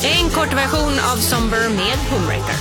En kort version av Somber med Homewrecker.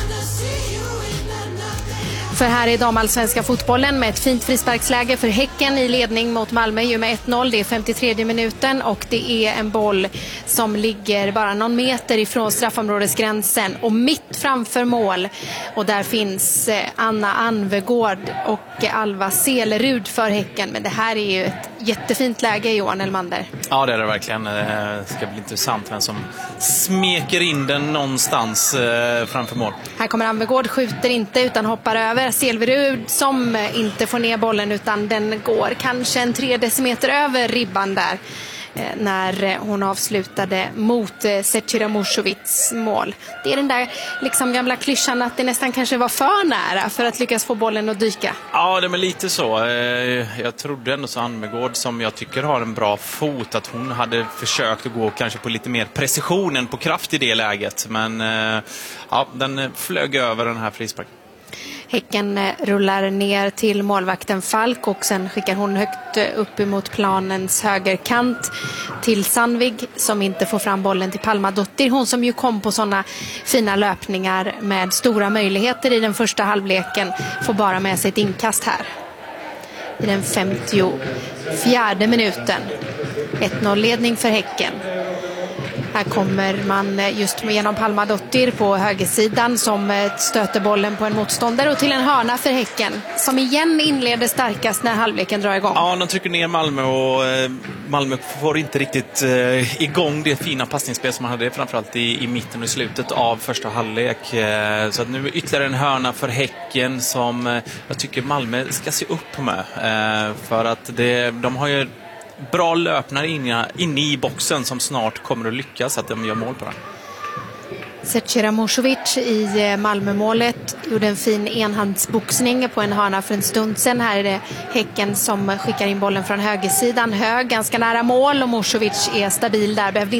För här är damallsvenska fotbollen med ett fint frisparksläge för Häcken i ledning mot Malmö ju med 1-0. Det är 53 minuten och det är en boll som ligger bara någon meter ifrån straffområdesgränsen och mitt framför mål. Och där finns Anna Anvegård och Alva Selerud för Häcken. Men det här är ju ett jättefint läge, Johan Elmander. Ja, det är det verkligen. Det ska bli intressant vem som smeker in den någonstans framför mål. Här kommer Anvegård, skjuter inte utan hoppar över. Selerud som inte får ner bollen utan den går kanske en 3 decimeter över ribban där när hon avslutade mot Zecira Musovics mål. Det är den där liksom gamla klyschan att det nästan kanske var för nära för att lyckas få bollen att dyka. Ja, det är lite så. Jag trodde ändå så Anvegård, som jag tycker har en bra fot, att hon hade försökt att gå kanske på lite mer precision än på kraft i det läget. Men ja, den flög över den här frisparken. Häcken rullar ner till målvakten Falk och sen skickar hon högt upp emot planens högerkant till Sandvig som inte får fram bollen till Palmadottir. Hon som ju kom på sådana fina löpningar med stora möjligheter i den första halvleken får bara med sig ett inkast här. I den 54:e minuten. 1-0-ledning för Häcken. Här kommer man just genom Palmadottir på högersidan som stöter bollen på en motståndare och till en hörna för Häcken som igen inleder starkast när halvleken drar igång. Ja, de trycker ner Malmö och Malmö får inte riktigt igång det fina passningsspel som man hade framförallt i mitten och slutet av första halvlek. Så att nu är ytterligare en hörna för Häcken som jag tycker Malmö ska se upp med. För att de har ju bra löpnar inne i boxen som snart kommer att lyckas att de gör mål på den. Zecira Musovic i Malmömålet gjorde en fin enhandsboxning på en hörna för en stund sedan. Här är det Häcken som skickar in bollen från högersidan. Hög, ganska nära mål och Musovic är stabil där. Behövde